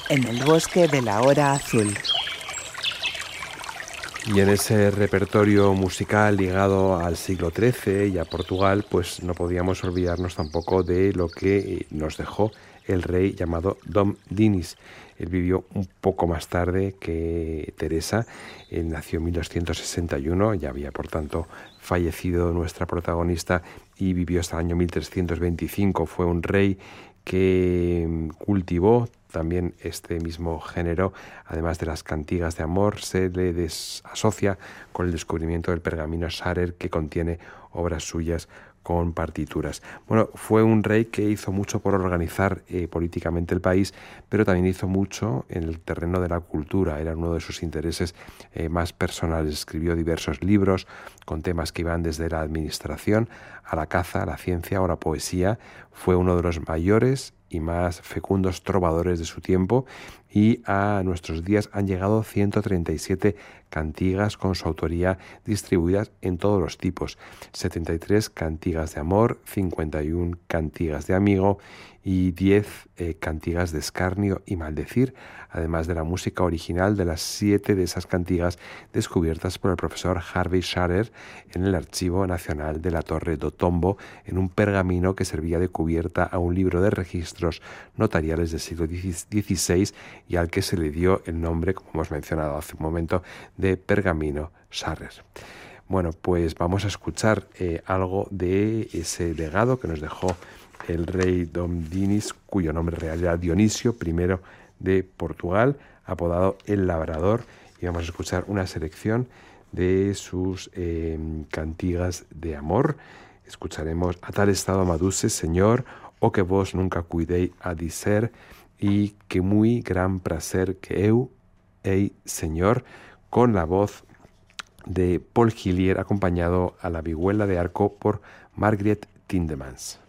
en el bosque de la hora azul. Y en ese repertorio musical ligado al siglo XIII y a Portugal, pues no podíamos olvidarnos tampoco de lo que nos dejó el rey llamado Dom Dinis. Él vivió un poco más tarde que Teresa. Él nació en 1261, ya había por tanto fallecido nuestra protagonista y vivió hasta el año 1325. Fue un rey que cultivó también este mismo género. Además de las cantigas de amor, se le asocia con el descubrimiento del pergamino Sharer, que contiene obras suyas con partituras. Bueno, fue un rey que hizo mucho por organizar políticamente el país, pero también hizo mucho en el terreno de la cultura. Era uno de sus intereses más personales. Escribió diversos libros con temas que iban desde la administración a la caza, a la ciencia o la poesía. Fue uno de los mayores y más fecundos trovadores de su tiempo, y a nuestros días han llegado 137 cantigas con su autoría distribuidas en todos los tipos: 73 cantigas de amor, 51 cantigas de amigo y 10 cantigas de escarnio y maldecir, además de la música original de las 7 de esas cantigas descubiertas por el profesor Harvey Sharer en el Archivo Nacional de la Torre do Tombo, en un pergamino que servía de cubierta a un libro de registros notariales del siglo XVI y al que se le dio el nombre, como hemos mencionado hace un momento, de pergamino Sharer. Bueno, pues vamos a escuchar algo de ese legado que nos dejó el rey Dom Dinis, cuyo nombre real era Dionisio I de Portugal, apodado el Labrador, y vamos a escuchar una selección de sus cantigas de amor. Escucharemos A tal estado amaduse, Señor, o que vos nunca cuidei a dizer, y que muy gran placer que eu, ei, Señor, con la voz de Paul Hillier, acompañado a la vihuela de arco por Margriet Tindemans.